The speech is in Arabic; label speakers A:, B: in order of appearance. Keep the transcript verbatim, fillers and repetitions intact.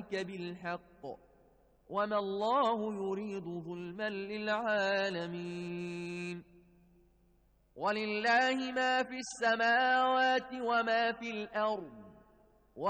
A: عليك بالحق وما الله يريد ظلما للعالمين. ولله ما في السماوات وما في الأرض